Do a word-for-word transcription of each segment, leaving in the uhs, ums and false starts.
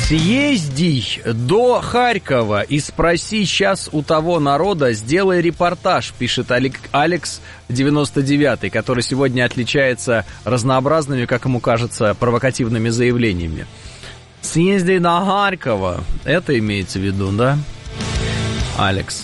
Съезди до Харькова и спроси сейчас у того народа, сделай репортаж, пишет Алекс девяносто девятый, который сегодня отличается разнообразными, как ему кажется, провокативными заявлениями. Съезди до Харькова, это имеется в виду, да, Алекс?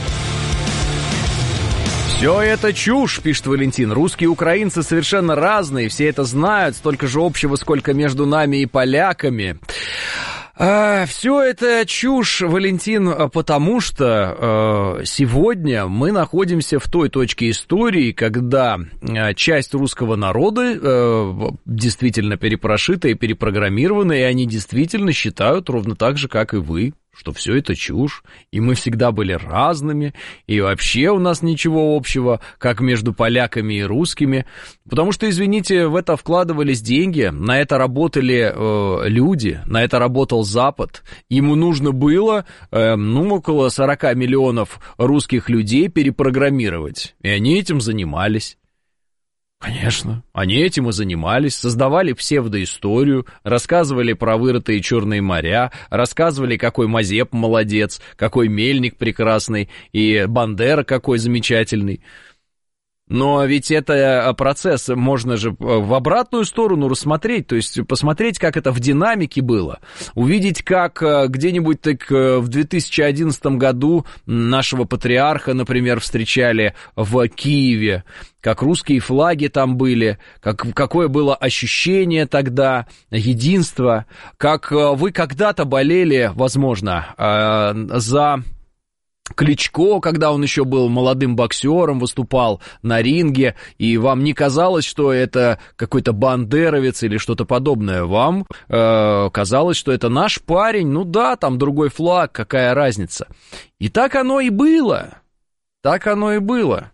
Все это чушь, пишет Валентин. Русские и украинцы совершенно разные, все это знают, столько же общего, сколько между нами и поляками. А, все это чушь, Валентин, потому что э, сегодня мы находимся в той точке истории, когда э, часть русского народа э, действительно перепрошита и перепрограммирована, и они действительно считают ровно так же, как и вы, что все это чушь, и мы всегда были разными, и вообще у нас ничего общего, как между поляками и русскими, потому что, извините, в это вкладывались деньги, на это работали э, люди, на это работал Запад, ему нужно было, э, ну, около сорок миллионов русских людей перепрограммировать, и они этим занимались. Конечно, они этим и занимались, создавали псевдоисторию, рассказывали про вырытые Черные моря, рассказывали, какой Мазеп молодец, какой Мельник прекрасный и Бандера какой замечательный. Но ведь это процесс можно же в обратную сторону рассмотреть, то есть посмотреть, как это в динамике было, увидеть, как где-нибудь так в две тысячи одиннадцатом году нашего патриарха, например, встречали в Киеве, как русские флаги там были, как, какое было ощущение тогда единства, как вы когда-то болели, возможно, за Кличко, когда он еще был молодым боксером, выступал на ринге, и вам не казалось, что это какой-то бандеровец или что-то подобное, вам э, казалось, что это наш парень, ну да, там другой флаг, какая разница. И так оно и было, так оно и было.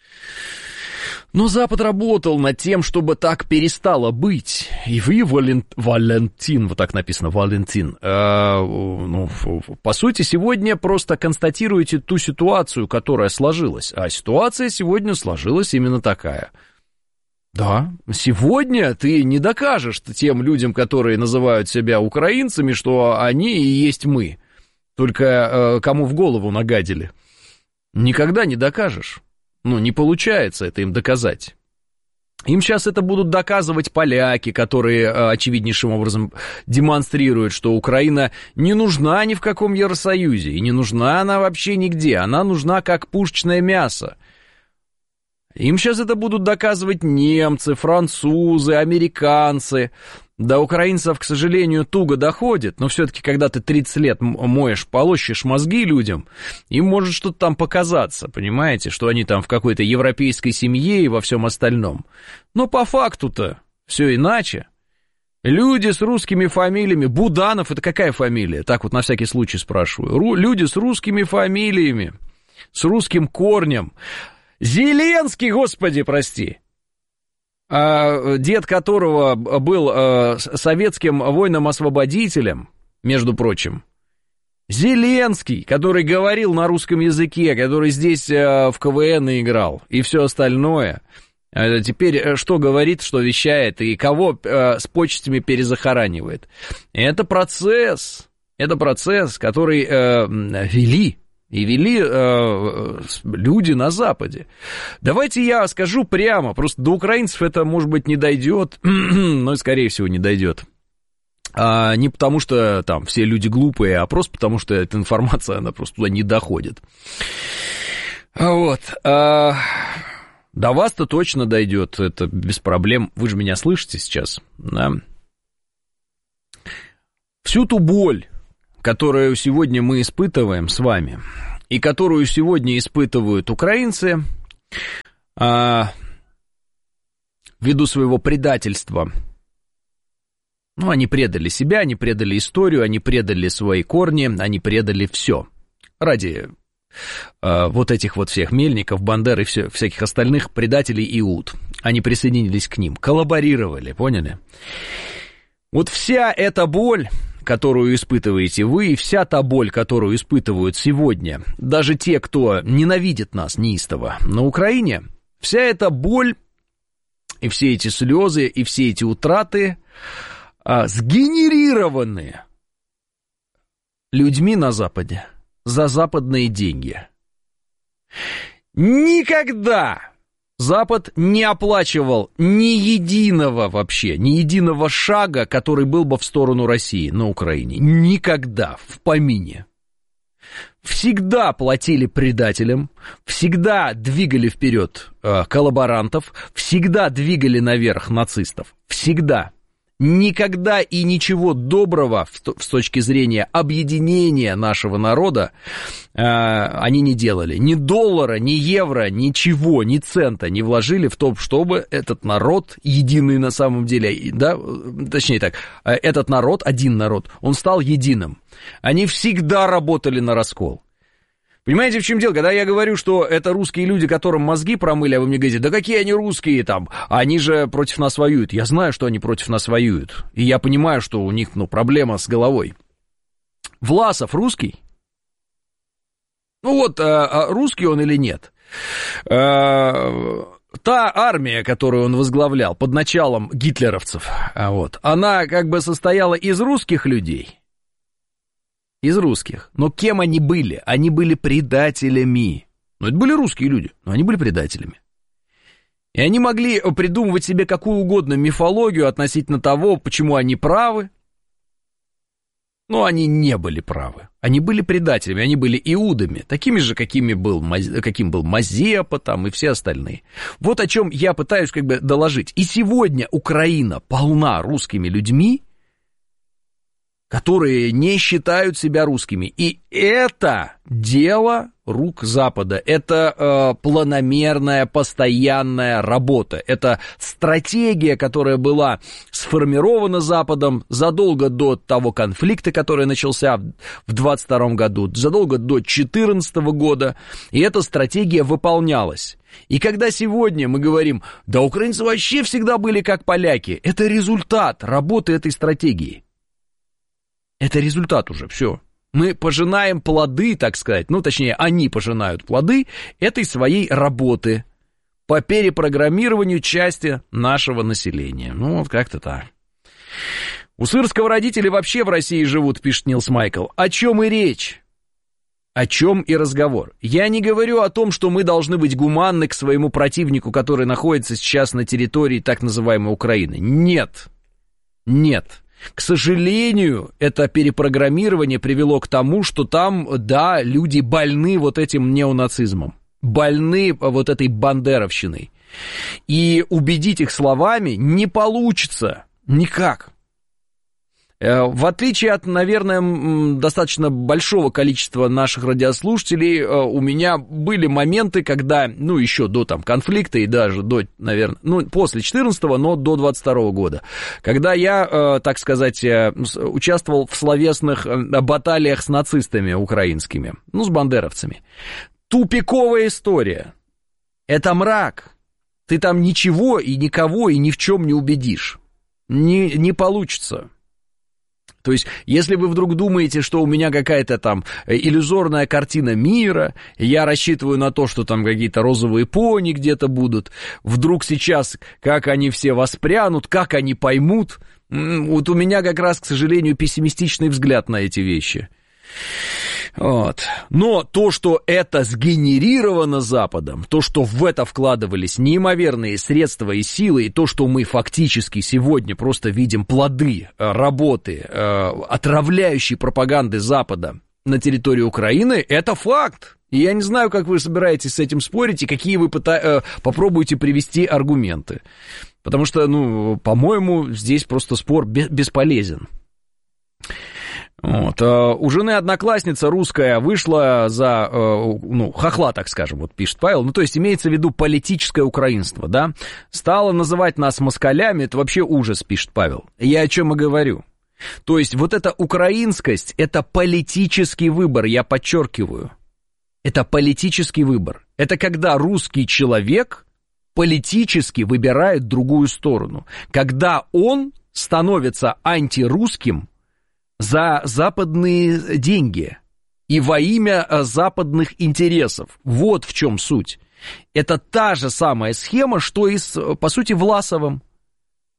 Но Запад работал над тем, чтобы так перестало быть. И вы, Вален... Валентин, вот так написано, Валентин, э, ну, по сути, сегодня просто констатируете ту ситуацию, которая сложилась. А ситуация сегодня сложилась именно такая. Да, сегодня ты не докажешь тем людям, которые называют себя украинцами, что они и есть мы. Только э, кому в голову нагадили. Никогда не докажешь. Ну, не получается это им доказать. Им сейчас это будут доказывать поляки, которые очевиднейшим образом демонстрируют, что Украина не нужна ни в каком Евросоюзе, и не нужна она вообще нигде, она нужна как пушечное мясо. Им сейчас это будут доказывать немцы, французы, американцы. До украинцев, к сожалению, туго доходит, но все-таки, когда ты тридцать лет моешь, полощешь мозги людям, им может что-то там показаться, понимаете, что они там в какой-то европейской семье и во всем остальном. Но по факту-то все иначе. Люди с русскими фамилиями, Буданов, это какая фамилия? Так вот на всякий случай спрашиваю. Ру, люди с русскими фамилиями, с русским корнем. Зеленский, господи, прости. Дед которого был советским воином-освободителем, между прочим. Зеленский, который говорил на русском языке, который здесь в КВН играл и все остальное. Теперь что говорит, что вещает и кого с почестями перезахоранивает. Это процесс, это процесс, который вели. И вели э, люди на Западе. Давайте я скажу прямо, просто до украинцев это, может быть, не дойдет, но, скорее всего, не дойдет. А не потому, что там все люди глупые, а просто потому, что эта информация, она просто туда не доходит. Вот. А до вас-то точно дойдет, это без проблем. Вы же меня слышите сейчас, да? Всю ту боль, которую сегодня мы испытываем с вами, и которую сегодня испытывают украинцы, а, ввиду своего предательства. Ну, они предали себя, они предали историю, они предали свои корни, они предали все. Ради а, вот этих вот всех Мельников, Бандер и все, всяких остальных предателей Иуд. Они присоединились к ним, коллаборировали, поняли? Вот вся эта боль, которую испытываете вы, и вся та боль, которую испытывают сегодня даже те, кто ненавидит нас неистово на Украине, вся эта боль и все эти слезы, и все эти утраты а, сгенерированы людьми на Западе за западные деньги. Никогда Запад не оплачивал ни единого вообще, ни единого шага, который был бы в сторону России на Украине. Никогда, в помине. Всегда платили предателям, всегда двигали вперед э, коллаборантов, всегда двигали наверх нацистов. Всегда. Никогда и ничего доброго в, с точки зрения объединения нашего народа э, они не делали. Ни доллара, ни евро, ничего, ни цента не вложили в то, чтобы этот народ, единый на самом деле, да, точнее так, этот народ, один народ, он стал единым. Они всегда работали на раскол. Понимаете, в чем дело? Когда я говорю, что это русские люди, которым мозги промыли, а вы мне говорите, да какие они русские там, они же против нас воюют. Я знаю, что они против нас воюют. И я понимаю, что у них, ну, проблема с головой. Власов русский? Ну вот, а, русский он или нет? А, та армия, которую он возглавлял под началом гитлеровцев, вот, она как бы состояла из русских людей. Из русских. Но кем они были? Они были предателями. Ну, это были русские люди, но они были предателями. И они могли придумывать себе какую угодно мифологию относительно того, почему они правы. Но они не были правы. Они были предателями, они были иудами, такими же, какими был, каким был Мазепа там и все остальные. Вот о чем я пытаюсь как бы доложить. И сегодня Украина полна русскими людьми, которые не считают себя русскими. И это дело рук Запада. Это э, планомерная, постоянная работа. Это стратегия, которая была сформирована Западом задолго до того конфликта, который начался в двадцать втором году, задолго до две тысячи четырнадцатого года. И эта стратегия выполнялась. И когда сегодня мы говорим, да украинцы вообще всегда были как поляки, это результат работы этой стратегии. Это результат уже, все. Мы пожинаем плоды, так сказать, ну, точнее, они пожинают плоды этой своей работы по перепрограммированию части нашего населения. Ну, вот как-то так. У Сырского родители вообще в России живут, пишет Нилс Майкл. О чем и речь? О чем и разговор? Я не говорю о том, что мы должны быть гуманны к своему противнику, который находится сейчас на территории так называемой Украины. Нет. Нет. К сожалению, это перепрограммирование привело к тому, что там, да, люди больны вот этим неонацизмом, больны вот этой бандеровщиной. И убедить их словами не получится никак. В отличие от, наверное, достаточно большого количества наших радиослушателей, у меня были моменты, когда, ну, еще до там конфликта и даже до, наверное, ну, после четырнадцатого, но до двадцать второго года, когда я, так сказать, участвовал в словесных баталиях с нацистами украинскими, ну, с бандеровцами. Тупиковая история. Это мрак. Ты там ничего и никого и ни в чем не убедишь. Не, не получится. То есть, если вы вдруг думаете, что у меня какая-то там иллюзорная картина мира, я рассчитываю на то, что там какие-то розовые пони где-то будут, вдруг сейчас, как они все воспрянут, как они поймут, вот у меня как раз, к сожалению, пессимистичный взгляд на эти вещи. Вот. Но то, что это сгенерировано Западом, то, что в это вкладывались неимоверные средства и силы, и то, что мы фактически сегодня просто видим плоды работы отравляющей пропаганды Запада на территории Украины, это факт. И я не знаю, как вы собираетесь с этим спорить и какие вы пыта... попробуете привести аргументы. Потому что, ну, по-моему, здесь просто спор бесполезен. Вот. У жены одноклассница русская вышла за, ну, хохла, так скажем, вот пишет Павел, ну, то есть имеется в виду политическое украинство, да, стала называть нас москалями, это вообще ужас, пишет Павел. Я о чем и говорю. То есть вот эта украинскость, это политический выбор, я подчеркиваю. Это политический выбор. Это когда русский человек политически выбирает другую сторону. Когда он становится антирусским за западные деньги и во имя западных интересов. Вот в чем суть. Это та же самая схема, что и с, по сути, Власовым.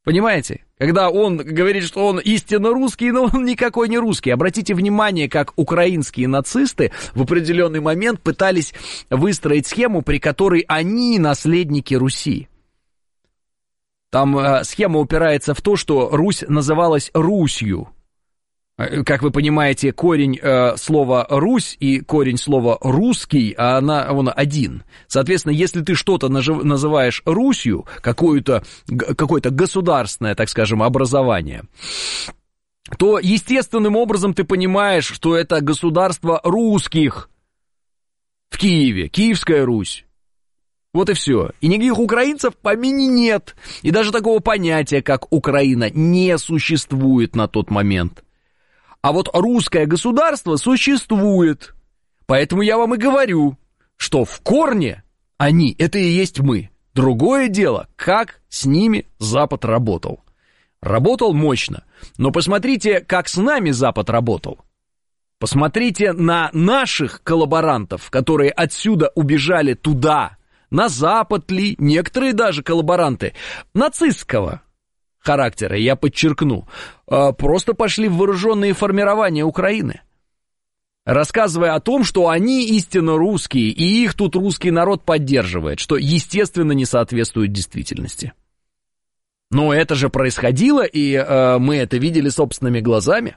Понимаете? Когда он говорит, что он истинно русский, но он никакой не русский. Обратите внимание, как украинские нацисты в определенный момент пытались выстроить схему, при которой они наследники Руси. Там э, схема упирается в то, что Русь называлась Русью. Как вы понимаете, корень э, слова «Русь» и корень слова «русский», а она, он один. Соответственно, если ты что-то нажив, называешь Русью, какое-то, какое-то государственное, так скажем, образование, то естественным образом ты понимаешь, что это государство русских в Киеве, Киевская Русь. Вот и все. И никаких украинцев в помине нет. И даже такого понятия, как Украина, не существует на тот момент. А вот русское государство существует. Поэтому я вам и говорю, что в корне они, это и есть мы. Другое дело, как с ними Запад работал. Работал мощно. Но посмотрите, как с нами Запад работал. Посмотрите на наших коллаборантов, которые отсюда убежали туда, на Запад ли, некоторые даже коллаборанты нацистского характера, я подчеркну, просто пошли в вооруженные формирования Украины, рассказывая о том, что они истинно русские, и их тут русский народ поддерживает, что, естественно, не соответствует действительности. Но это же происходило, и э, мы это видели собственными глазами.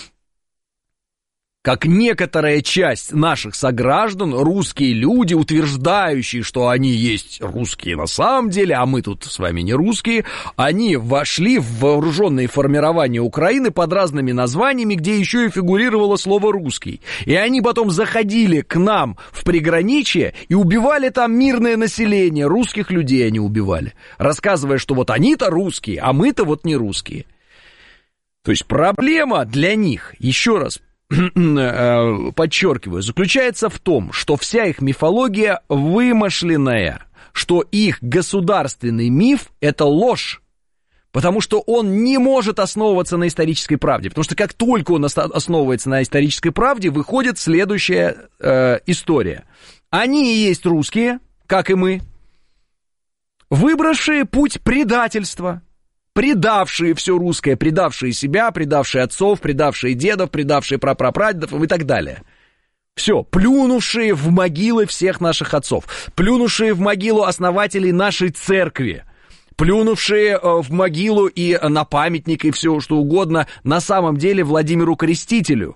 Как некоторая часть наших сограждан, русские люди, утверждающие, что они есть русские на самом деле, а мы тут с вами не русские, они вошли в вооруженные формирования Украины под разными названиями, где еще и фигурировало слово «русский». И они потом заходили к нам в приграничье и убивали там мирное население, русских людей они убивали, рассказывая, что вот они-то русские, а мы-то вот не русские. То есть проблема для них, еще раз подчеркиваю, заключается в том, что вся их мифология вымышленная, что их государственный миф – это ложь, потому что он не может основываться на исторической правде, потому что как только он основывается на исторической правде, выходит следующая э, история. Они и есть русские, как и мы, выбравшие путь предательства, предавшие все русское, предавшие себя, предавшие отцов, предавшие дедов, предавшие прапрапрадедов и так далее. Все, плюнувшие в могилы всех наших отцов, плюнувшие в могилу основателей нашей церкви, плюнувшие в могилу и на памятник, и все что угодно, на самом деле Владимиру Крестителю.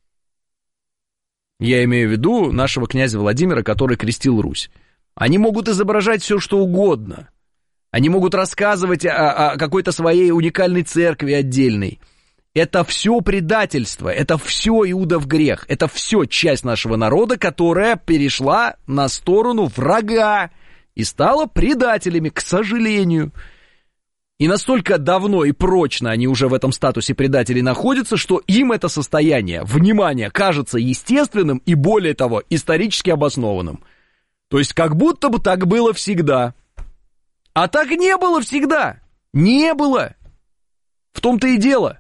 Я имею в виду нашего князя Владимира, который крестил Русь. Они могут изображать все что угодно. Они могут рассказывать о, о какой-то своей уникальной церкви отдельной. Это все предательство, это все Иудов грех, это все часть нашего народа, которая перешла на сторону врага и стала предателями, к сожалению. И настолько давно и прочно они уже в этом статусе предателей находятся, что им это состояние, внимание, кажется естественным и, более того, исторически обоснованным. То есть как будто бы так было всегда. А так не было всегда. Не было. В том-то и дело.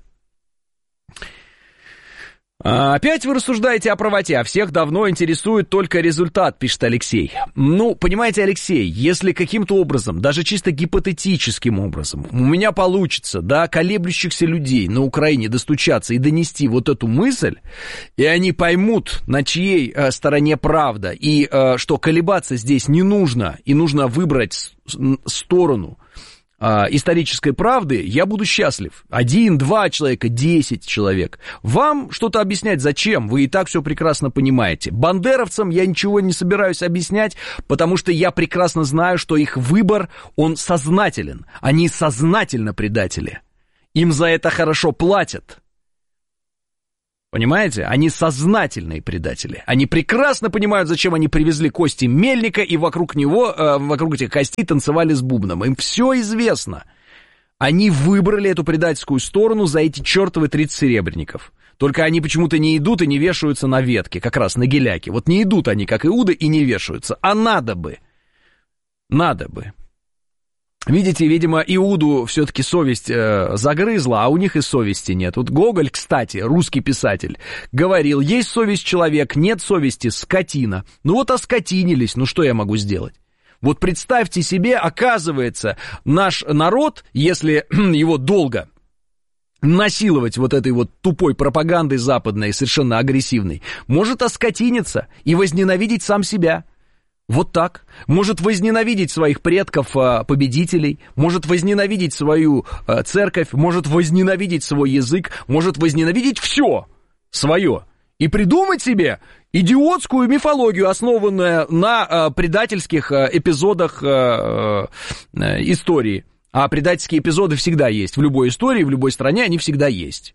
А, опять вы рассуждаете о правоте, а всех давно интересует только результат, пишет Алексей. Ну, понимаете, Алексей, если каким-то образом, даже чисто гипотетическим образом, у меня получится до колеблющихся людей на Украине достучаться и донести вот эту мысль, и они поймут, на чьей э, стороне правда, и э, что колебаться здесь не нужно, и нужно выбрать сторону исторической правды, я буду счастлив. Один, два человека, десять человек. Вам что-то объяснять зачем? Вы и так все прекрасно понимаете. Бандеровцам я ничего не собираюсь объяснять, потому что я прекрасно знаю, что их выбор, он сознателен. Они сознательно предатели. Им за это хорошо платят. Понимаете? Они сознательные предатели. Они прекрасно понимают, зачем они привезли кости Мельника и вокруг него, э, вокруг этих костей танцевали с бубном. Им все известно. Они выбрали эту предательскую сторону за эти чертовы тридцать серебряников. Только они почему-то не идут и не вешаются на ветке, как раз на геляке. Вот не идут они, как Иуда, и не вешаются. А надо бы. Надо бы. Видите, видимо, Иуду все-таки совесть э, загрызла, а у них и совести нет. Вот Гоголь, кстати, русский писатель, говорил, есть совесть человек, нет совести скотина. Ну вот оскотинились, ну что я могу сделать? Вот представьте себе, оказывается, наш народ, если его долго насиловать вот этой вот тупой пропагандой западной, совершенно агрессивной, может оскотиниться и возненавидеть сам себя. Вот так. Может возненавидеть своих предков-победителей, может возненавидеть свою церковь, может возненавидеть свой язык, может возненавидеть все свое. И придумать себе идиотскую мифологию, основанную на предательских эпизодах истории. А предательские эпизоды всегда есть. В любой истории, в любой стране они всегда есть.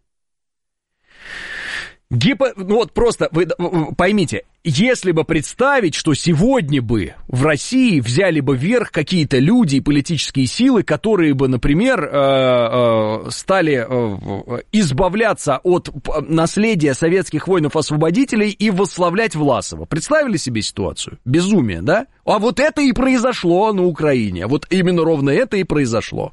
Гипо... Ну вот просто вы поймите, если бы представить, что сегодня бы в России взяли бы вверх какие-то люди и политические силы, которые бы, например, стали избавляться от наследия советских воинов-освободителей и восславлять Власова. Представили себе ситуацию? Безумие, да? А вот это и произошло на Украине. Вот именно ровно это и произошло.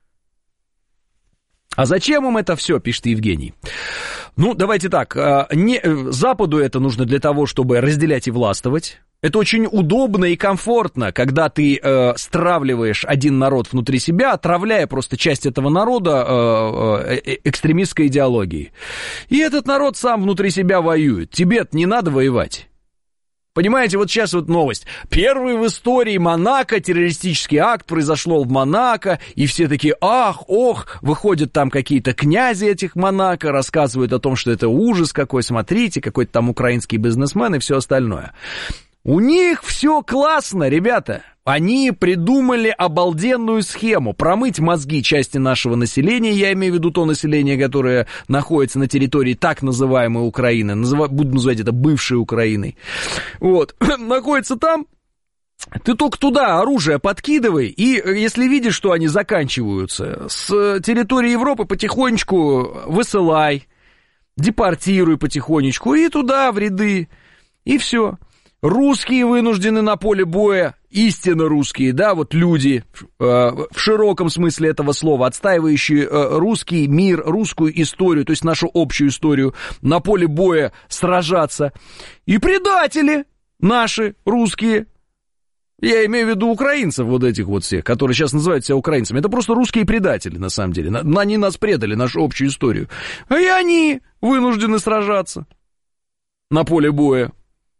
А зачем им это все, пишет Евгений? Ну, давайте так, не, Западу это нужно для того, чтобы разделять и властвовать. Это очень удобно и комфортно, когда ты э, стравливаешь один народ внутри себя, отравляя просто часть этого народа э, э, экстремистской идеологией. И этот народ сам внутри себя воюет. Тебе-то не надо воевать. Понимаете, вот сейчас вот новость. Первый в истории Монако террористический акт произошел в Монако, и все такие, ах, ох, выходят там какие-то князи этих Монако, рассказывают о том, что это ужас какой, смотрите, какой-то там украинский бизнесмен и все остальное. У них все классно, ребята. Они придумали обалденную схему промыть мозги части нашего населения, я имею в виду то население, которое находится на территории так называемой Украины, назыв... буду называть это бывшей Украиной, вот, находится там, ты только туда оружие подкидывай, и если видишь, что они заканчиваются, с территории Европы потихонечку высылай, депортируй потихонечку, и туда в ряды, и все. Русские вынуждены на поле боя, истинно русские, да, вот люди, э, в широком смысле этого слова, отстаивающие э, русский мир, русскую историю, то есть нашу общую историю, на поле боя сражаться. И предатели наши, русские, я имею в виду украинцев вот этих вот всех, которые сейчас называют себя украинцами, это просто русские предатели, на самом деле, они нас предали, нашу общую историю. И они вынуждены сражаться на поле боя.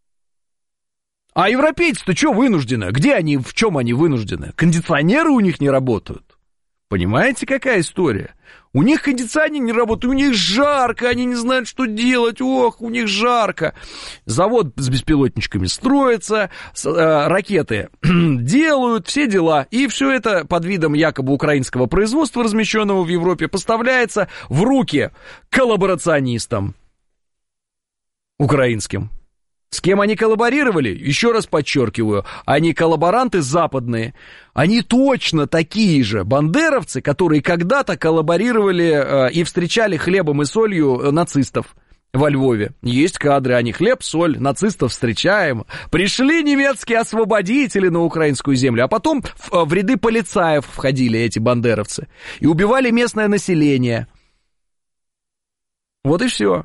А европейцы-то что вынуждены? Где они, в чем они вынуждены? Кондиционеры у них не работают. Понимаете, какая история? У них кондиционеры не работают, у них жарко, они не знают, что делать, ох, у них жарко. Завод с беспилотничками строится, ракеты делают, все дела. И все это под видом якобы украинского производства, размещенного в Европе, поставляется в руки коллаборационистам украинским. С кем они коллаборировали? Еще раз подчеркиваю, они коллаборанты западные. Они точно такие же бандеровцы, которые когда-то коллаборировали э, и встречали хлебом и солью нацистов во Львове. Есть кадры, они хлеб, соль, нацистов встречаем. Пришли немецкие освободители на украинскую землю, а потом в, в ряды полицаев входили эти бандеровцы и убивали местное население. Вот и все.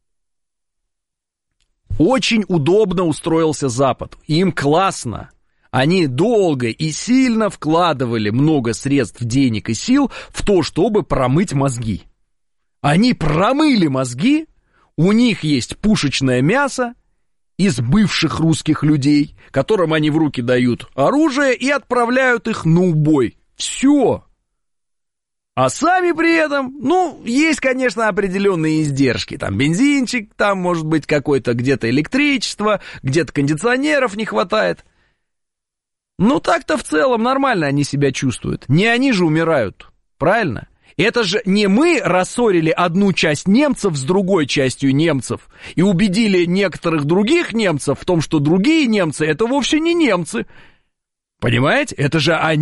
Очень удобно устроился Запад, им классно. Они долго и сильно вкладывали много средств, денег и сил в то, чтобы промыть мозги. Они промыли мозги, у них есть пушечное мясо из бывших русских людей, которым они в руки дают оружие и отправляют их на убой. Все. А сами при этом, ну, есть, конечно, определенные издержки. Там бензинчик, там может быть какое-то где-то электричество, где-то кондиционеров не хватает. Ну, так-то в целом нормально они себя чувствуют. Не они же умирают, правильно? Это же не мы рассорили одну часть немцев с другой частью немцев и убедили некоторых других немцев в том, что другие немцы — это вовсе не немцы. Понимаете? Это же они.